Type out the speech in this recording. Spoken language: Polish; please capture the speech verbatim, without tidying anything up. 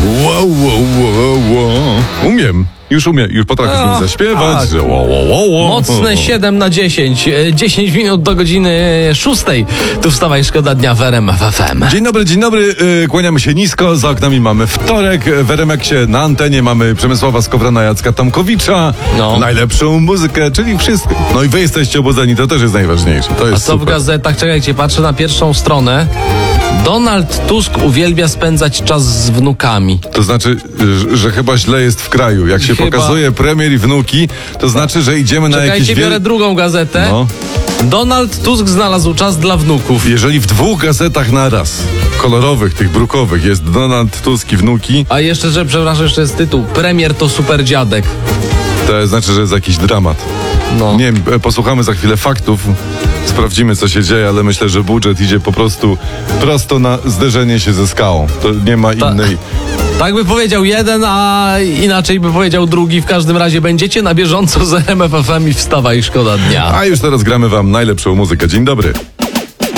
Wow, wow, wow, wow. Umiem. Już umiem, już potrafię No, z nim zaśpiewać. tak. Wow, wow, wow, wow. Mocne siedem na dziesięć. dziesięć minut do godziny szóstej. Tu wstawaj, szkoda dnia w R M F F M. Dzień dobry, dzień dobry. Yy, kłaniamy się nisko. Za oknami mamy wtorek. W R M X-ie na antenie mamy Przemysława Skowrona, Jacka Tomkowicza. No. Najlepszą muzykę, czyli wszystko. No i wy jesteście obudzeni, to też jest najważniejsze. To A jest co w super. gazetach? Czekajcie, patrzę na pierwszą stronę. Donald Tusk uwielbia spędzać czas z wnukami. To znaczy, że, że chyba źle jest w kraju. Jak się Chyba. pokazuje premier i wnuki, to znaczy, że idziemy na Czekajcie, jakiś... biorę wiel- drugą gazetę. No. Donald Tusk znalazł czas dla wnuków. Jeżeli w dwóch gazetach naraz, kolorowych, tych brukowych, jest Donald Tusk i wnuki, A jeszcze, że przepraszam, jeszcze jest tytuł. Premier to super dziadek. to znaczy, że jest jakiś dramat. No. Nie wiem, posłuchamy za chwilę faktów, sprawdzimy, co się dzieje, ale myślę, że budżet idzie po prostu prosto na zderzenie się ze skałą. To nie ma Ta- innej... Tak by powiedział jeden, a inaczej by powiedział drugi. W każdym razie będziecie na bieżąco z R M F F M i wstawaj, szkoda dnia. A już teraz gramy wam najlepszą muzykę. Dzień dobry.